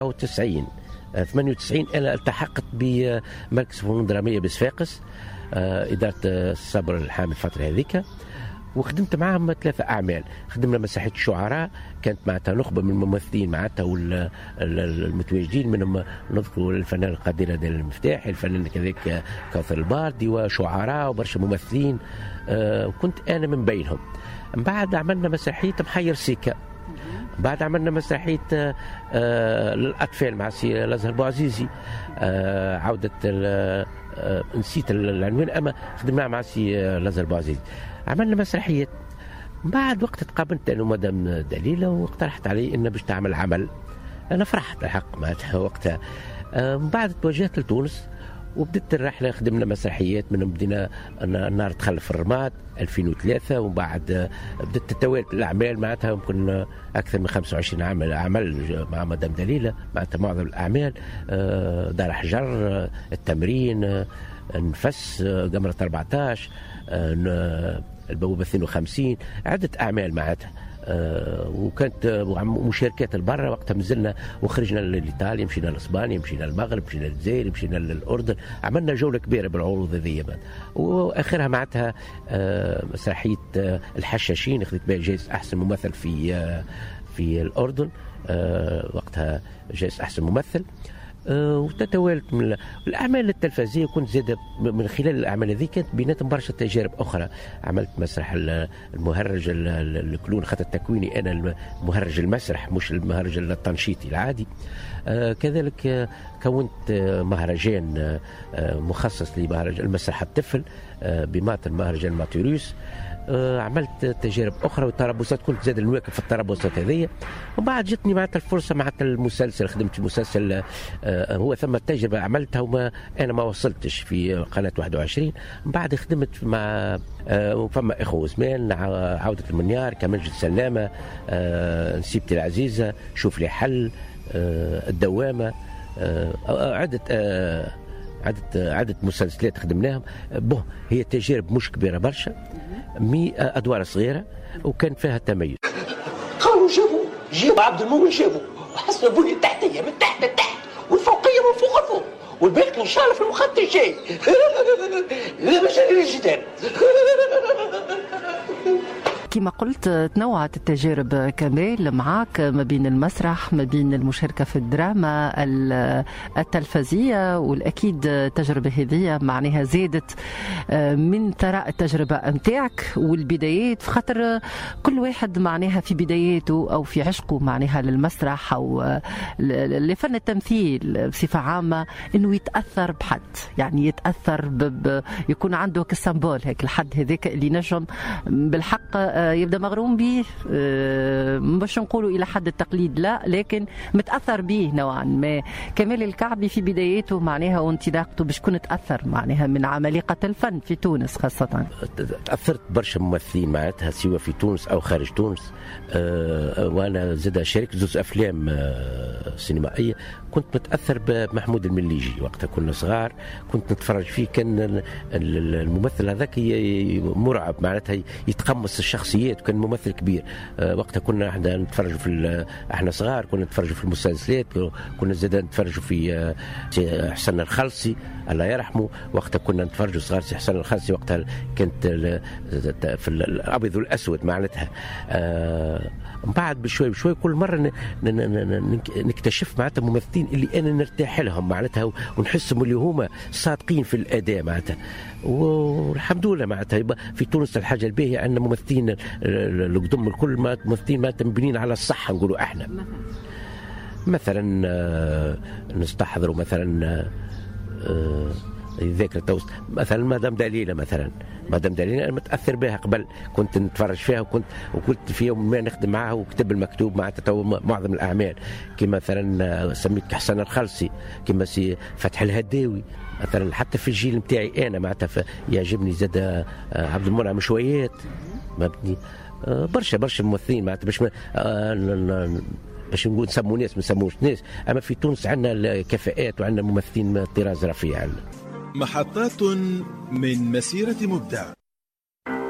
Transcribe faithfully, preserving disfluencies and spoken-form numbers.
وتسعين ثمانية وتسعين أنا التحقت بمركز فنون درامية بصفاقس، إدارة الصبر الحامل الفترة هذيك، وخدمت معهم ثلاثة أعمال. خدمنا مسرحية الشعراء، كانت معناتها نخبة من الممثلين معناتها والمتواجدين، منهم نذكر الفنان القدير ديال المفتاح، الفنان كذلك كوثر الباردي، وشعراء وبرشا ممثلين، وكنت أنا من بينهم. من بعد عملنا مسرحية محير سيكا، بعد عملنا مسرحية آه للأطفال مع سي الأزهر بوعزيزي، آه عودة آه نسيت العنوان أما خدمناها مع سي الأزهر بوعزيزي. عملنا مسرحية. بعد وقت تقابلت أنا ومدام دليلة واقترحت علي إنه باش تعمل عمل. أنا فرحت الحق معناتها وقتها. آه من بعد توجهت لتونس وبدت الرحلة، خدمنا مسرحيات، من بدينا النار تخلف الرماد ألفين وثلاثة، وبعد بدت تتوالى الأعمال معناتها يمكن أكثر من خمسة وعشرين عمل عمل مع مدام دليلة، معناتها معظم الأعمال، دار حجر، التمرين، النفس، قمرة أربعة عشر، البوابة اثنين وخمسين، عدة أعمال معناتها. آه وكانت مشاركات البرة وقتها مازلنا، وخرجنا لإيطاليا، مشينا لإسبانيا، مشينا للمغرب، مشينا للجزائر، مشينا للأردن، عملنا جولة كبيرة بالعروض هذه. وآخرها معناتها آه مسرحية آه الحشاشين، أخذت بها جائزة أحسن ممثل في آه في الأردن، آه وقتها جائزة أحسن ممثل. أه وتتوالت من الأعمال التلفزيونية. كنت زاد من خلال الأعمال هذه كانت بيناتهم برشا تجارب أخرى. عملت مسرح المهرج الكلون، خاطر تكويني أنا المهرج المسرح مش المهرج التنشيطي العادي. أه كذلك أه كونت مهرجان أه مخصص لمهرجان المسرح الطفل أه بمات مهرجان ماتيروس. آه عملت تجارب اخرى وتربصات، كنت زاد نواكب في التربصات هذه. وبعد جتني معناتها الفرصه معناتها المسلسل، خدمت في مسلسل آه هو ثم تجربه عملتها وما انا ما وصلتش في قناه واحد وعشرين. من بعد خدمت مع آه فما اخو زمان، عوده المنيار، كمجد سلامه، آه نسيبتي العزيزه، شوف لي حل، آه الدوامه، آه عده آه عدة عدة مسلسلات خدمناهم. به هي تجارب مش كبيرة برشا، مي أدوار صغيرة وكان فيها تميز. قالوا جابوا جابوا عبد المؤمن، جابوا حسن البنية التحتية من تحت لتحت، والفوقية من فوق لفوق، والباقي إن شاء الله في المخط الجاي. لا مجال للجدال. كما قلت تنوعت التجارب كمال معك، ما بين المسرح، ما بين المشاركة في الدراما التلفزية، والأكيد التجربة هذه معناها زادت من ثراء التجربة أمتاعك والبدايات، خاطر كل واحد معناها في بداياته أو في عشقه معناها للمسرح أو لفن التمثيل بصفة عامة إنه يتأثر بحد، يعني يتأثر ب... يكون عنده كسامبول هيك الحد هذاك اللي نجم بالحق يبدا مغروم به، باش نقولوا الى حد التقليد لا، لكن متاثر به نوعا ما. كمال الكعبي في بداياته معناها وانطلاقته باش كنت تاثر معناها من عمالقه الفن في تونس خاصه. تاثرت برشا ممثلين معناتها سواء في تونس او خارج تونس. أه وانا زاد شاركت زوج افلام أه سينمائيه. كنت متاثر بمحمود المليجي وقتها كنا صغار، كنت نتفرج فيه، كان الممثل هذاك مرعب معناتها، يتقمص الشخصيات، كان ممثل كبير. أه وقتها كنا احنا نتفرجوا في احنا صغار، كنا نتفرجوا في المسلسلات، كنا زاد نتفرجوا في أه حسن الخلصي الله يرحمه، وقتها كنا نتفرجوا صغار سي حسن الخلصي، وقتها كانت في الابيض والاسود معناتها. أه من بعد بشوي بشوي كل مره نكتشف معناتها ممثلين اللي انا نرتاح لهم معناتها، ونحسهم اللي هما صادقين في الاداء معناتها. والحمد لله معناتها يبقى في تونس الحاجه الباهيه عندنا ممثلين القدم الكل ممثلين معناتها مبنيين على الصحه نقولوا احنا. مثلا نستحضروا مثلا ذاكرة توست مثلا مدام دليلة، مثلا مدام دليلة أنا متأثر بها قبل، كنت نتفرج فيها وكنت وكنت في يوم ما نخدم معها وكتب المكتوب مع معظم الأعمال، كما مثلا سميت حسن الخلصي، كما سي فتح الهداوي مثلا. حتى في الجيل نتاعي أنا معناتها يعجبني زاد عبد المنعم شويات، مبني برشا برشا ممثلين معناتها باش باش نقول نسموا ناس ما نسموش ناس، اما في تونس عندنا كفاءات وعندنا ممثلين طراز رفيع. محطات من مسيرة مبدع.